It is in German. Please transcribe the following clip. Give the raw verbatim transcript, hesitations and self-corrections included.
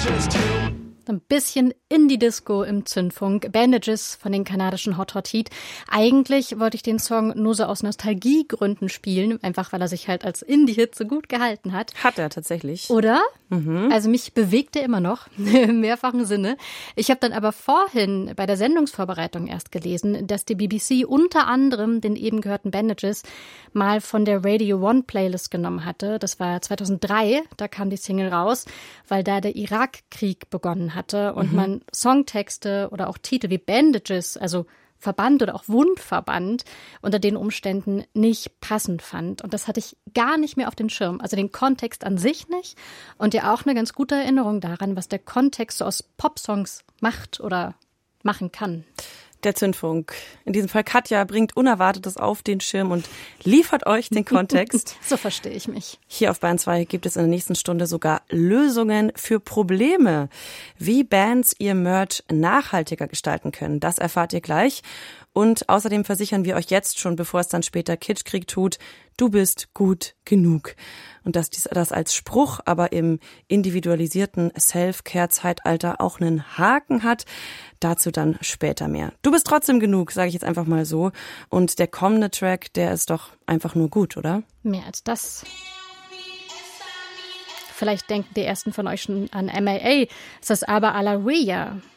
Ein bisschen Indie-Disco im Zündfunk. Bandages von den kanadischen Hot Hot Heat. Eigentlich wollte ich den Song nur so aus Nostalgiegründen spielen, einfach weil er sich halt als Indie-Hit so gut gehalten hat. Hat er tatsächlich. Oder? Mhm. Also mich bewegt er immer noch, im mehrfachen Sinne. Ich habe dann aber vorhin bei der Sendungsvorbereitung erst gelesen, dass die B B C unter anderem den eben gehörten Bandages mal von der Radio One Playlist genommen hatte. Das war zweitausenddrei, da kam die Single raus, weil da der Irakkrieg begonnen hatte und mhm. man Songtexte oder auch Titel wie Bandages, also Verband oder auch Wundverband, unter den Umständen nicht passend fand. Und das hatte ich gar nicht mehr auf den Schirm. Also den Kontext an sich nicht und ja auch eine ganz gute Erinnerung daran, was der Kontext so aus Popsongs macht oder machen kann. Der Zündfunk. In diesem Fall Katja bringt Unerwartetes auf den Schirm und liefert euch den Kontext. So verstehe ich mich. Hier auf Bayern zwei gibt es in der nächsten Stunde sogar Lösungen für Probleme. Wie Bands ihr Merch nachhaltiger gestalten können, das erfahrt ihr gleich. Und außerdem versichern wir euch jetzt schon, bevor es dann später Kitschkrieg tut, du bist gut genug. Und dass dies das als Spruch aber im individualisierten Self-Care-Zeitalter auch einen Haken hat, dazu dann später mehr. Du bist trotzdem genug, sage ich jetzt einfach mal so. Und der kommende Track, der ist doch einfach nur gut, oder? Mehr als das. Vielleicht denken die ersten von euch schon an M A A. Ist das aber Alaria.